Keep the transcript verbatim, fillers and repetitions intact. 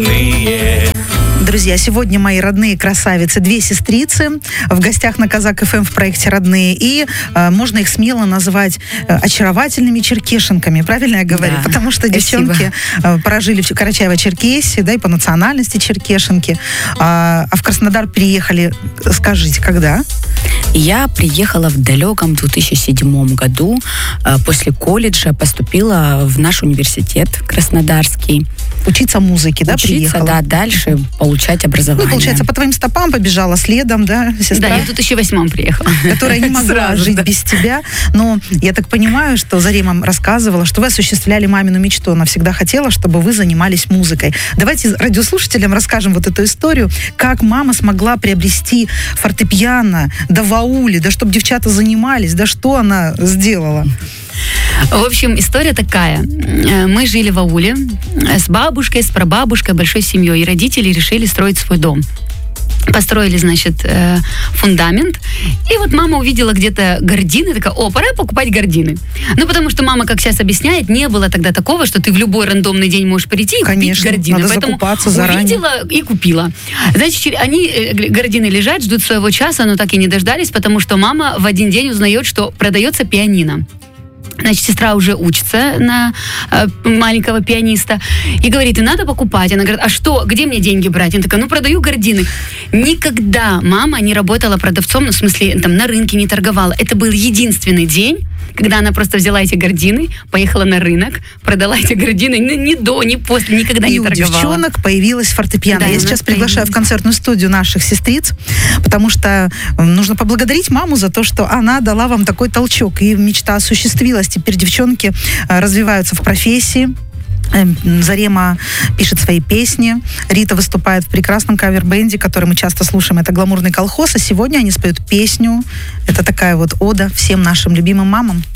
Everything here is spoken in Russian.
Друзья, сегодня мои родные красавицы, две сестрицы в гостях на Казак эф эм в проекте «Родные». И э, можно их смело назвать э, очаровательными черкешенками. Правильно я говорю? Да, потому что спасибо. девчонки э, прожили в Карачаево-Черкесии, да, и по национальности черкешенки. А, а в Краснодар переехали, скажите, когда? Я приехала в далеком две тысячи седьмом году. Э, после колледжа поступила в наш университет краснодарский. Учиться музыке, да, Учиться, приехала? да, дальше получать образование. Ну, получается, по твоим стопам побежала следом, да, сестра? Да, я в две тысячи восьмом приехала. Которая не могла Сразу, жить да. без тебя. Но я так понимаю, что Зарима рассказывала, что вы осуществляли мамину мечту. Она всегда хотела, чтобы вы занимались музыкой. Давайте радиослушателям расскажем вот эту историю, как мама смогла приобрести фортепиано, да в ауле, да чтобы девчата занимались, да что она сделала. В общем, история такая. Мы жили в ауле с бабушкой, с прабабушкой, большой семьей. И родители решили строить свой дом. Построили, значит, фундамент. И вот мама увидела где-то гардины. Такая, о, пора покупать гардины. Ну, потому что мама, как сейчас объясняет, не было тогда такого, что ты в любой рандомный день можешь прийти и Конечно, купить гардины. надо Поэтому закупаться заранее. увидела и купила. Значит, они, гардины лежат, ждут своего часа, но так и не дождались, потому что мама в один день узнает, что продается пианино. Значит, сестра уже учится на э, маленького пианиста и говорит, и надо покупать. Она говорит, а что, где мне деньги брать? Она такая, ну, продаю гардины. Никогда мама не работала продавцом, ну, в смысле, там, на рынке не торговала. Это был единственный день, когда она просто взяла эти гардины, поехала на рынок, продала эти гардины ни, ни до, ни после, никогда и не у торговала. девчонок появилась фортепиано. Да, Я у сейчас нас приглашаю в появилась. концертную студию наших сестриц, потому что нужно поблагодарить маму за то, что она дала вам такой толчок, и мечта осуществилась. Теперь девчонки э, развиваются в профессии. Зарема пишет свои песни. Рита выступает в прекрасном кавер-бенде, который мы часто слушаем. Это «Гламурный колхоз». А сегодня они споют песню. Это такая вот ода всем нашим любимым мамам.